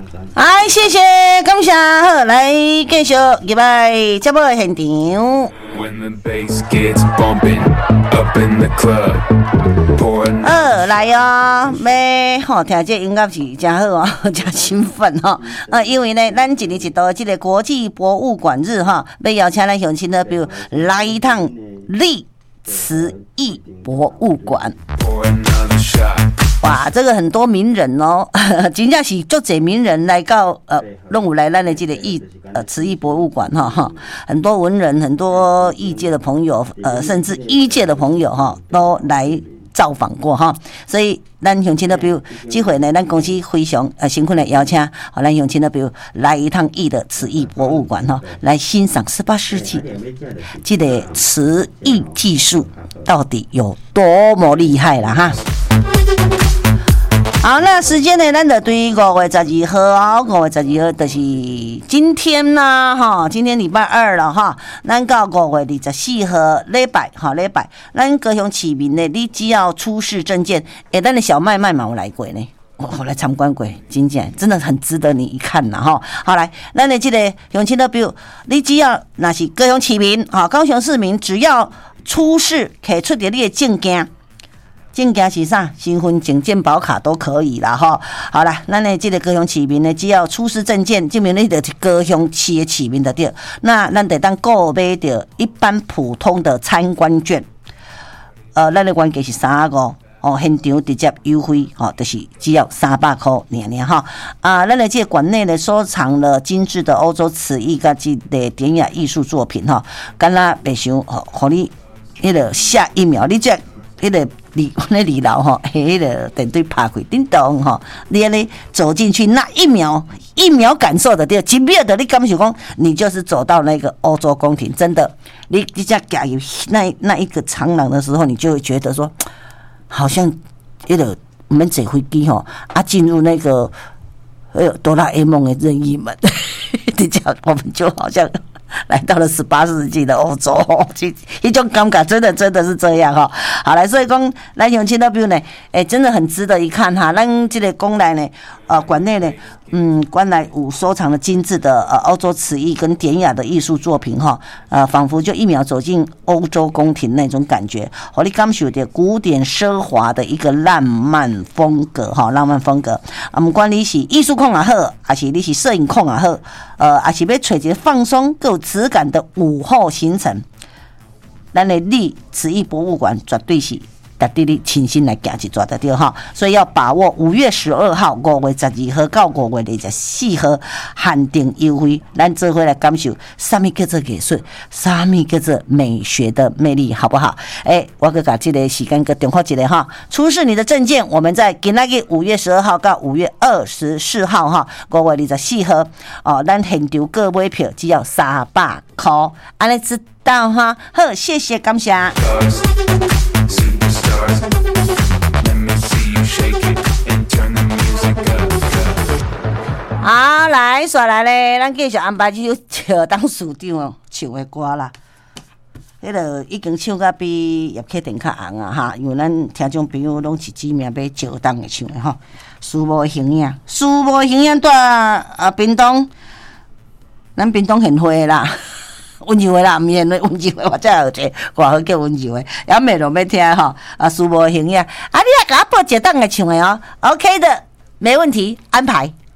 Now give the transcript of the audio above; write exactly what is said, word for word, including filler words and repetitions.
哎，谢谢，感谢，好，来继续入来节目的现场。呃，来哦，要吼听这音乐是真好哦，真兴奋哦。呃，因为呢，咱一年一度这个国际博物馆日哈，要邀请咱乡亲呢，比如来一趟历慈艺博物馆。哇，这个很多名人哦，真正是足侪名人来到呃，拢有来咱的这个艺呃慈艺博物馆哈哈，很多文人、很多艺界的朋友，呃，甚至医界的朋友哈，都来造访过哈，所以咱乡亲的比如机会呢，咱公司非常呃辛苦的邀请，好，咱乡亲的比如来一趟艺的慈艺博物馆哈，来欣赏十八世纪这个慈艺技术到底有多么厉害啦哈。好，那时间呢？咱就对五月十二号哦，五月十二号就是今天啦，哈，今天礼拜二了哈。咱到五月二十四号礼拜，哈礼拜，咱高雄市民呢，你只要出示证件，诶，咱的小麦麦嘛有来过呢，我来参观过，真正真的很值得你一看啦哈。好来，咱的这个乡亲的表，你只要那是高雄市民，哈，高雄市民只要出示可以出的你的证件。证件是啥？身份证、健保卡都可以啦，哈。好啦，咱的这个高雄市民呢，只要出示证件，证明你的高雄市的市民就对。那咱得当购买到一般普通的参观券，呃，咱的原价是三五哦，现场直接优惠哦，就是只要三百块年年哈。啊，咱的这个馆内呢，收藏了精致的欧洲瓷艺甲这个典雅艺术作品哈。敢若袂想哦，互你迄个下一秒，你这迄个。你那二楼哈，迄个电梯拍开，叮咚哈，你安尼走进去那一秒，一秒感受的对，一秒的你感觉讲，你就是走到那个欧洲宫廷，真的，你你在加入那那一个长廊的时候，你就会觉得说，好像迄个我们坐飞机哈，啊进入那个哎呦哆啦 A 梦的任意门，你讲我们就好像。来到了十八世纪的欧洲，这一种感觉真的真的是这样哈。好来，所以讲咱乡亲那边呢，哎，真的很值得一看哈。咱这个馆内呢，呃，馆内呢，嗯，馆内有收藏了精致的呃欧洲瓷艺跟典雅的艺术作品哈，呃，仿佛就一秒走进欧洲宫廷那种感觉，和你感受到古典奢华的一个浪漫风格哈，浪漫风格。啊，不管你是艺术控也好，还是你是摄影控也好，呃，还是要找一个放松够质感的午后行程，咱的历慈艺博物馆绝对是值得你亲身来行一转的对哈，所以要把握五月十二号、五月十二号到五月二十四号限定优惠，咱做伙来感受什么叫做艺术，什么叫做美学的魅力，好不好？哎，我给把这个时间给重复一下哈，出示你的证件，我们在今仔日五月十二号到五月二十四号哈，五月二十四号哦，咱现场购买票只要三百块，安尼知道哈？好，谢谢，感谢。好，来，刷来咧，咱继续安排这首笑当市长唱的歌啦。迄个已经唱到比叶克定较红啊哈，因为咱听众朋友拢是指名要笑当的唱的吼。书无形影，书无形影在啊屏东，咱屏东很会啦。温柔的啦，唔现温柔的，我才有一个外号叫温柔的，也袂落要听吼。啊，书无形影，啊，你也甲我报一档来唱的哦 ，OK 的，没问题，安排。